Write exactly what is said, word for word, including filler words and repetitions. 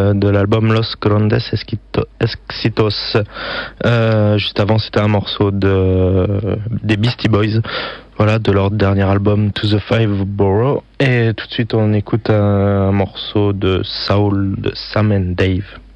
euh, de l'album Los Grandes Esquito- Exitos. Euh, juste avant, c'était un morceau de, des Beastie Boys, voilà, de leur dernier album To the Five Borough. Et tout de suite, on écoute un, un morceau de Soul de Sam and Dave.